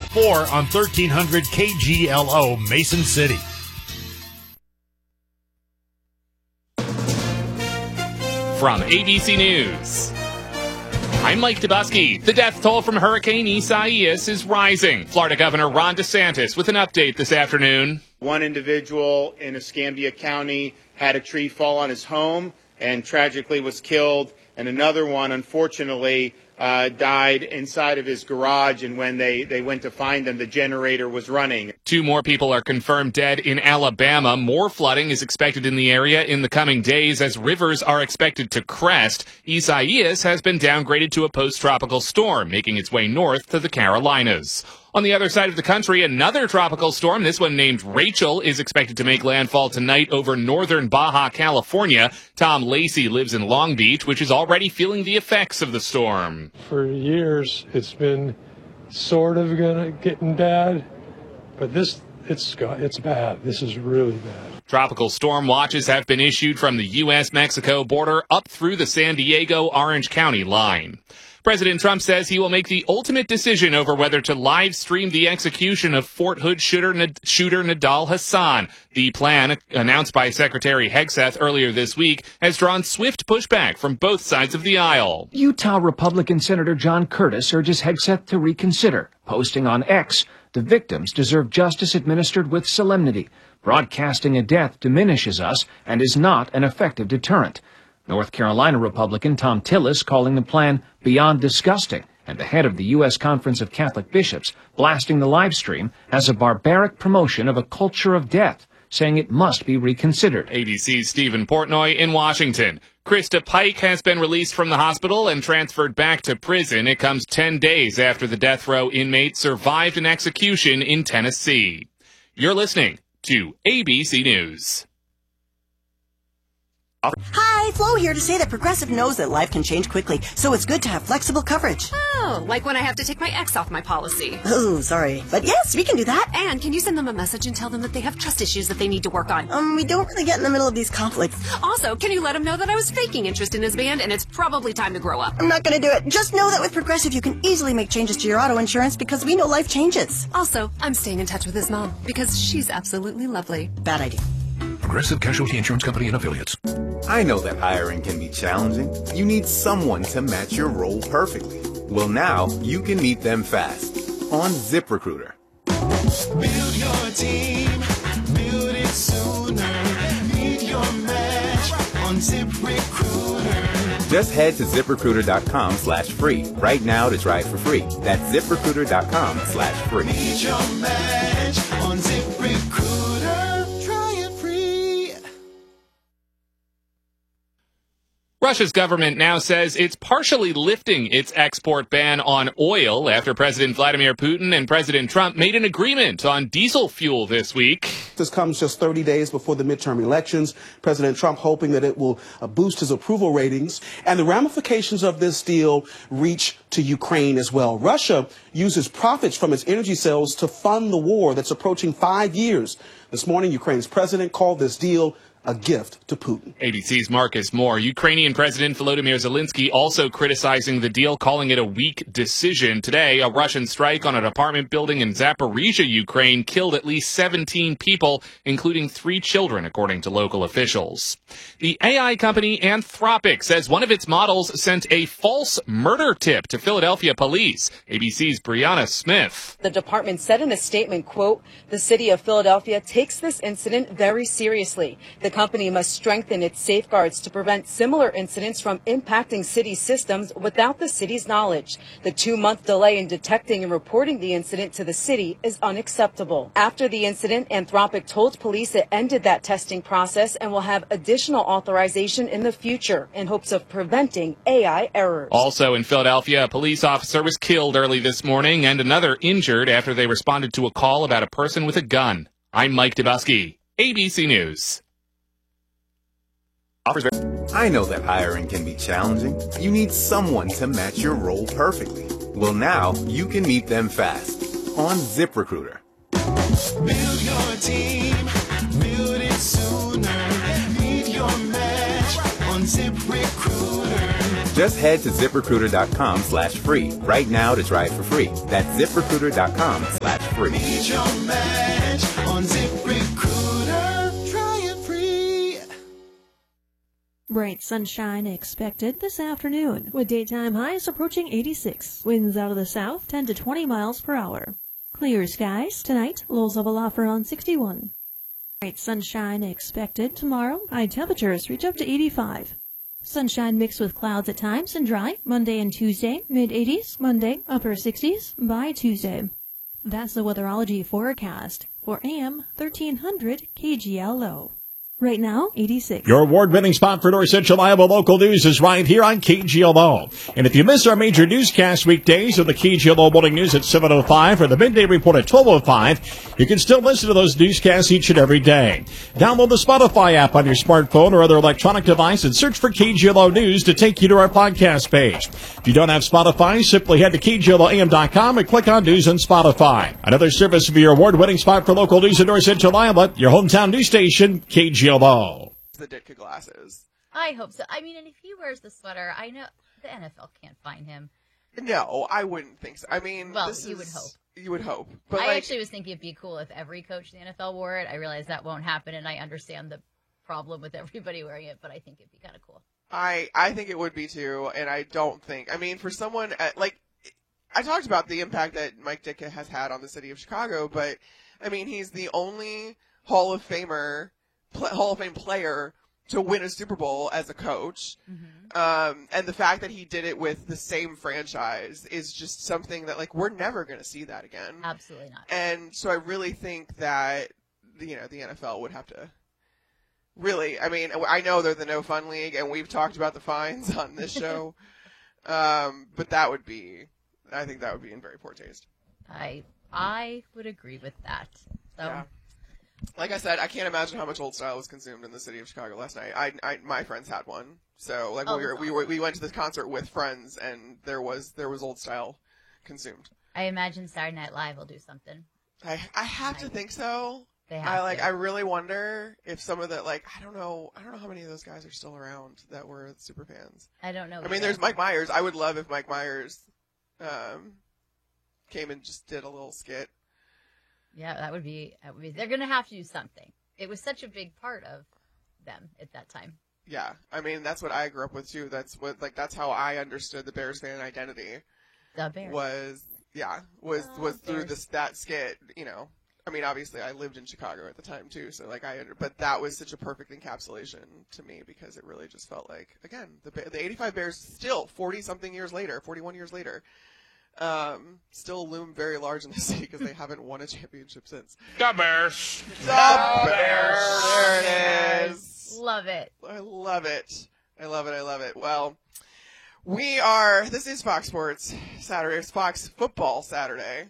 4 on 1300 KGLO, Mason City. From ABC News, I'm Mike Dubusky. The death toll from Hurricane Isaias is rising. Florida Governor Ron DeSantis with an update this afternoon. One individual in Escambia County had a tree fall on his home and tragically was killed, and another one, unfortunately, died inside of his garage, and when they went to find him, the generator was running. 2 more people are confirmed dead in Alabama. More flooding is expected in the area in the coming days as rivers are expected to crest. Isaias has been downgraded to a post-tropical storm, making its way north to the Carolinas. On the other side of the country, another tropical storm, this one named Rachel, is expected to make landfall tonight over northern Baja California. Tom Lacey lives in Long Beach, which is already feeling the effects of the storm. For years, it's been sort of getting bad, but it's bad. This is really bad. Tropical storm watches have been issued from the U.S.-Mexico border up through the San Diego-Orange County line. President Trump says he will make the ultimate decision over whether to live stream the execution of Fort Hood shooter Nidal Hassan. The plan, announced by Secretary Hegseth earlier this week, has drawn swift pushback from both sides of the aisle. Utah Republican Senator John Curtis urges Hegseth to reconsider, posting on X, "The victims deserve justice administered with solemnity. Broadcasting a death diminishes us and is not an effective deterrent." North Carolina Republican Tom Tillis calling the plan beyond disgusting, and the head of the U.S. Conference of Catholic Bishops blasting the live stream as a barbaric promotion of a culture of death, saying it must be reconsidered. ABC's Stephen Portnoy in Washington. Krista Pike has been released from the hospital and transferred back to prison. It comes 10 days after the death row inmate survived an execution in Tennessee. You're listening to ABC News. Hi, Flo here to say that Progressive knows that life can change quickly, so it's good to have flexible coverage. Oh, like when I have to take my ex off my policy. Oh, sorry. But yes, we can do that. And can you send them a message and tell them that they have trust issues that they need to work on? We don't really get in the middle of these conflicts. Also, can you let them know that I was faking interest in his band and it's probably time to grow up? I'm not going to do it. Just know that with Progressive, you can easily make changes to your auto insurance because we know life changes. Also, I'm staying in touch with his mom because she's absolutely lovely. Bad idea. Progressive Casualty Insurance Company and Affiliates. I know that hiring can be challenging. You need someone to match your role perfectly. Well, now you can meet them fast on ZipRecruiter. Build your team, build it sooner. Meet your match on ZipRecruiter. Just head to ZipRecruiter.com/free right now to try it for free. That's ZipRecruiter.com/free. Meet your match on ZipRecruiter. Russia's government now says it's partially lifting its export ban on oil after President Vladimir Putin and President Trump made an agreement on diesel fuel this week. This comes just 30 days before the midterm elections. President Trump hoping that it will boost his approval ratings. And the ramifications of this deal reach to Ukraine as well. Russia uses profits from its energy sales to fund the war that's approaching 5 years. This morning, Ukraine's president called this deal a gift to Putin. ABC's Marcus Moore. Ukrainian President Volodymyr Zelensky also criticizing the deal, calling it a weak decision. Today, a Russian strike on an apartment building in Zaporizhzhia, Ukraine, killed at least 17 people, including 3 children, according to local officials. The AI company Anthropic says one of its models sent a false murder tip to Philadelphia police. ABC's Brianna Smith. The department said in a statement, quote, "The city of Philadelphia takes this incident very seriously. The company must strengthen its safeguards to prevent similar incidents from impacting city systems without the city's knowledge. The 2-month delay in detecting and reporting the incident to the city is unacceptable." After the incident, Anthropic told police it ended that testing process and will have additional authorization in the future in hopes of preventing AI errors. Also in Philadelphia, a police officer was killed early this morning and another injured after they responded to a call about a person with a gun. I'm Mike Dubusky, ABC News. I know that hiring can be challenging. You need someone to match your role perfectly. Well, now you can meet them fast on ZipRecruiter. Build your team, build it sooner. Meet your match on ZipRecruiter. Just head to ZipRecruiter.com/free right now to try it for free. That's ZipRecruiter.com/free. Meet your match on ZipRecruiter. Try it free. Bright sunshine expected this afternoon, with daytime highs approaching 86. Winds out of the south 10 to 20 miles per hour. Clear skies tonight, lows level off around 61. Bright sunshine expected tomorrow. High temperatures reach up to 85. Sunshine mixed with clouds at times and dry. Monday and Tuesday, mid-80s. Monday, upper 60s by Tuesday. That's the weatherology forecast for AM 1300 KGLO. Right now, 86. Your award-winning spot for North Central Iowa local news is right here on KGLO. And if you miss our major newscast weekdays of the KGLO Morning News at 7:05 or the Midday Report at 12:05, you can still listen to those newscasts each and every day. Download the Spotify app on your smartphone or other electronic device and search for KGLO News to take you to our podcast page. If you don't have Spotify, simply head to KGLOAM.com and click on News on Spotify. Another service of your award-winning spot for local news in North Central Iowa, your hometown news station, KGLO. The Ditka glasses. I hope so. I mean, and if he wears the sweater, I know the NFL can't find him. No, I wouldn't think so. I mean, well, you would hope. You would hope. But I actually was thinking it'd be cool if every coach in the NFL wore it. I realize that won't happen, and I understand the problem with everybody wearing it, but I think it'd be kind of cool. I think it would be too, and I don't think. I mean, for someone I talked about the impact that Mike Ditka has had on the city of Chicago, but I mean, he's the only Hall of Fame player to win a Super Bowl as a coach. Mm-hmm. And the fact that he did it with the same franchise is just something that, like, we're never going to see that again. Absolutely not. And so I really think that, the NFL would have to really, I mean, I know they're the no fun league and we've talked about the fines on this show. But I think that would be in very poor taste. I would agree with that. So. Yeah. Like I said, I can't imagine how much Old Style was consumed in the city of Chicago last night. My friends had one, so like we went to this concert with friends, and there was Old Style consumed. I imagine Saturday Night Live will do something. I have to think so. They have to. I really wonder if some of the I don't know how many of those guys are still around that were super fans. I don't know. I mean, there's Mike Myers. I would love if Mike Myers came and just did a little skit. Yeah, that would be. They're going to have to do something. It was such a big part of them at that time. Yeah, I mean that's what I grew up with too. That's how I understood the Bears fan identity. The Bears was through that skit. I mean, obviously I lived in Chicago at the time too, so but that was such a perfect encapsulation to me because it really just felt like, again, the '85 Bears still 41 years later. Still loom very large in the city because they haven't won a championship since. The Bears. The Bears. There it is. Love it. I love it. Well, this is Fox Sports Saturday. It's Fox Football Saturday.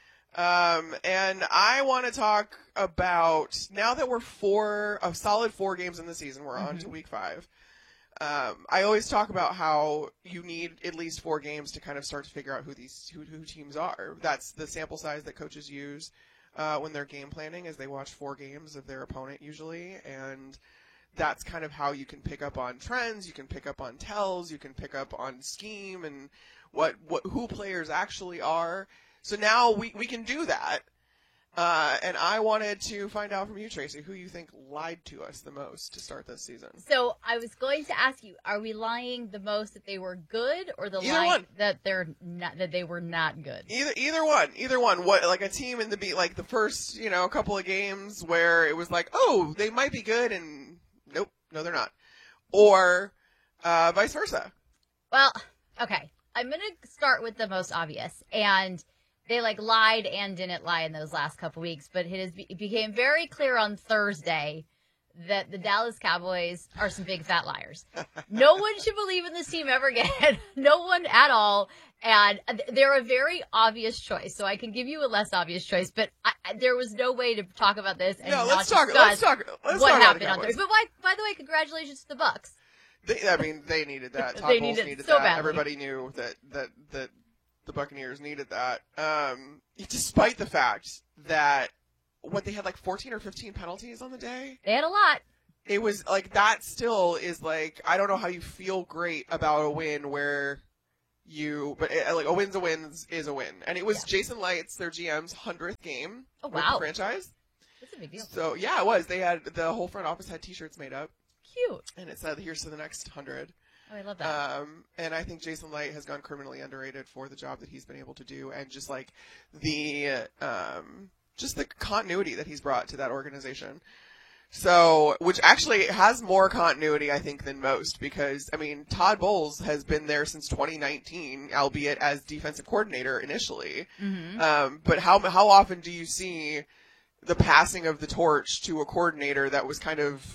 And I want to talk about, now that we're a solid 4 games in the season, we're on to week 5. I always talk about how you need at least 4 games to kind of start to figure out who teams are. That's the sample size that coaches use when they're game planning, is they watch 4 games of their opponent usually, and that's kind of how you can pick up on trends, you can pick up on tells, you can pick up on scheme and who players actually are. So now we can do that. And I wanted to find out from you, Tracy, who you think lied to us the most to start this season. So I was going to ask you, are we lying the most that they were good, or that they were not good? Either one. What, like a team in the first, couple of games where it was like, oh, they might be good, and nope, no, they're not. Or vice versa. Well, okay, I'm going to start with the most obvious, and they lied and didn't lie in those last couple weeks, but it became very clear on Thursday that the Dallas Cowboys are some big fat liars. No one should believe in this team ever again. No one at all. And they're a very obvious choice. So I can give you a less obvious choice, but there was no way to talk about this and let's talk what happened on Thursday. But by the way, congratulations to the Bucs. They needed that. Todd Bowles needed so that. badly. Everybody knew that the Buccaneers needed that. Despite the fact that they had 14 or 15 penalties on the day. They had a lot. it was like that still is like, I don't know how you feel great about a win where but like a win's a win is a win. And it was Jason Lights, their GM's 100th game with the franchise. That's a big deal. So yeah, it was. They had the whole front office had T-shirts made up. Cute. And it said, "Here's to the next 100." Oh, I love that. And I think Jason Light has gone criminally underrated for the job that he's been able to do, and just like the continuity that he's brought to that organization. So, which actually has more continuity, I think, than most, because, I mean, Todd Bowles has been there since 2019, albeit as defensive coordinator initially. Mm-hmm. But how often do you see the passing of the torch to a coordinator that was kind of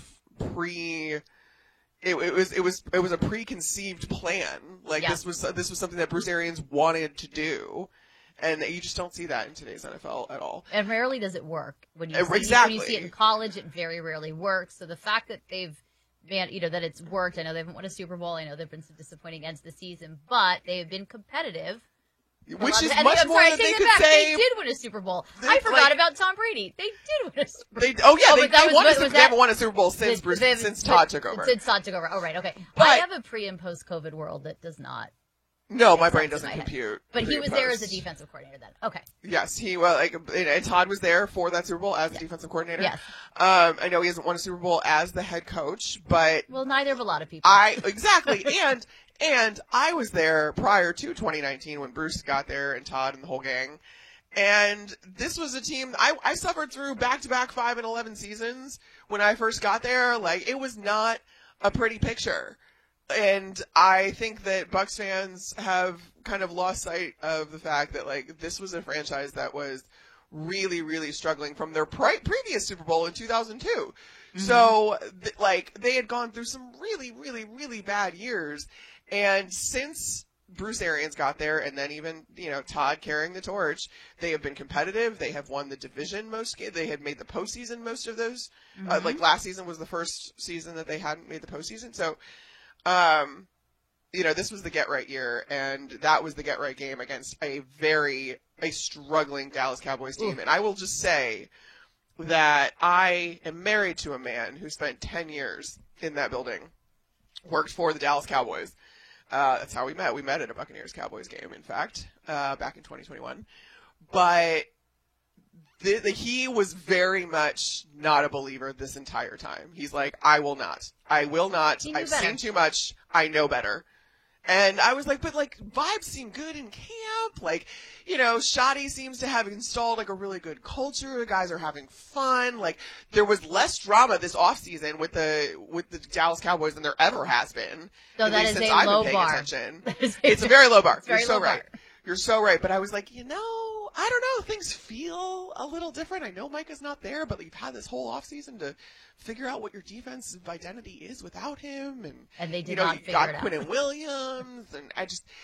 it was a preconceived plan. Like, this was something that Bruce Arians wanted to do. And you just don't see that in today's NFL at all. And rarely does it work. When you Exactly. When you see it in college, it very rarely works. So the fact that that it's worked, I know they haven't won a Super Bowl. I know there have been some disappointing ends to the season, but they have been competitive. Which is much more than they could say. They did win a Super Bowl. I forgot about Tom Brady. They did win a Super Bowl. They haven't won a Super Bowl since Todd took over. Since Todd took over. Oh, right. Okay. But I have a pre- and post-COVID world that does not. No, my brain doesn't compute. But he was there as a defensive coordinator then. Okay. Yes, and Todd was there for that Super Bowl as a defensive coordinator. Yes. I know he hasn't won a Super Bowl as the head coach, but well, neither of a lot of people. Exactly, and I was there prior to 2019 when Bruce got there and Todd and the whole gang. And this was a team I suffered through back-to-back 5-11 seasons when I first got there. Like, it was not a pretty picture. And I think that Bucs fans have kind of lost sight of the fact that, like, this was a franchise that was really, really struggling from their previous Super Bowl in 2002. Mm-hmm. So, they had gone through some really, really, really bad years. And since Bruce Arians got there, and then even, Todd carrying the torch, they have been competitive. They have won the division they had made the postseason most of those. Mm-hmm. Last season was the first season that they hadn't made the postseason. So, this was the get-right year, and that was the get-right game against a struggling Dallas Cowboys team. And I will just say that I am married to a man who spent 10 years in that building, worked for the Dallas Cowboys. That's how we met. We met at a Buccaneers-Cowboys game, in fact, back in 2021. But he was very much not a believer this entire time. He's like, I will not. I've seen too much. I know better. And I was like, but vibes seem good in camp. Shoddy seems to have installed a really good culture. The guys are having fun. There was less drama this offseason with the Dallas Cowboys than there ever has been. So that is a low bar. It's a very low bar. You're so right. You're so right. But I was like, I don't know. Things feel a little different. I know Micah's not there, but you've had this whole offseason to figure out what your defensive identity is without him. And they did not figure it out. You got Quinnen Williams, and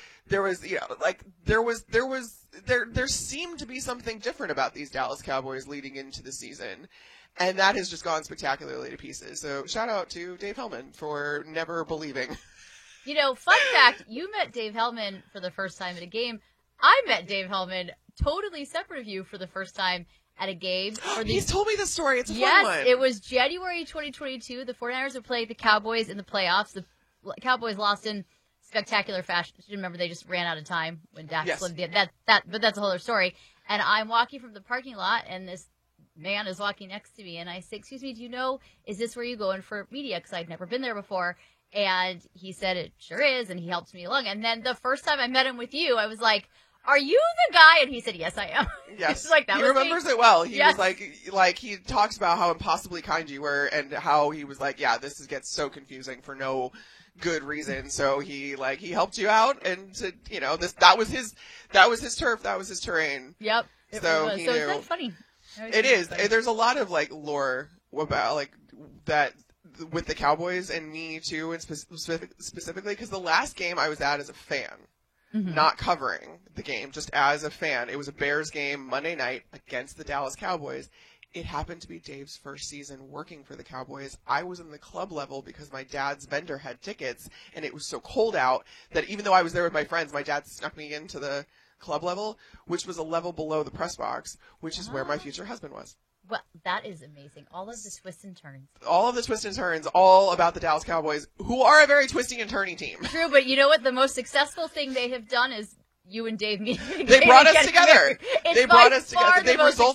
there seemed to be something different about these Dallas Cowboys leading into the season. And that has just gone spectacularly to pieces. So shout out to Dave Hellman for never believing. Fun fact, you met Dave Hellman for the first time at a game. I met Dave Hellman totally separate of you for the first time at a game. He's told me this story. It's a fun one. Yes, it was January 2022. The 49ers would play the Cowboys in the playoffs. The Cowboys lost in spectacular fashion. Remember, they just ran out of time when Dak slipped in. But that's a whole other story. And I'm walking from the parking lot, and this man is walking next to me, and I say, excuse me, is this where you go in for media? Because I'd never been there before. And he said, it sure is, and he helped me along. And then the first time I met him with you, I was like, are you the guy? And he said, yes, I am. Yes. That he remembers it well. He was like, he talks about how impossibly kind you were and how he was like, yeah, this gets so confusing for no good reason. So he helped you out, and that was his turf. That was his terrain. Yep. So he knew. It's not funny. It is. There's a lot of lore about that with the Cowboys and me too, and specifically because the last game I was at as a fan. Mm-hmm. Not covering the game, just as a fan. It was a Bears game Monday night against the Dallas Cowboys. It happened to be Dave's first season working for the Cowboys. I was in the club level because my dad's vendor had tickets, and it was so cold out that even though I was there with my friends, my dad snuck me into the club level, which was a level below the press box, which is where my future husband was. Well, that is amazing. All of the twists and turns. All of the twists and turns, all about the Dallas Cowboys, who are a very twisting and turning team. True, but you know what? The most successful thing they have done is you and Dave meeting. They brought us together. They brought us together. They've resulted